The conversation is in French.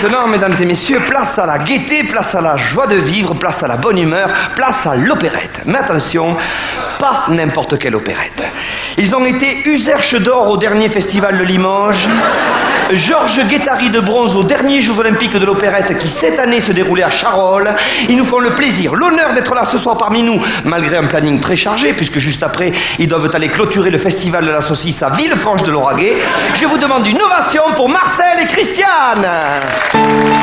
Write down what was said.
maintenant, mesdames et messieurs, place à la gaieté, place à la joie de vivre, place à la bonne humeur, place à l'opérette. Mais attention, pas n'importe quelle opérette. Ils ont été Userche d'or au dernier festival de Limoges, Georges Guettari de bronze aux derniers Jeux Olympiques de l'opérette qui cette année se déroulaient à Charolles. Ils nous font le plaisir, l'honneur d'être là ce soir parmi nous, malgré un planning très chargé, puisque juste après, ils doivent aller clôturer le festival de la saucisse à Villefranche de Lauragais. Je vous demande une ovation pour Marcel et Christiane.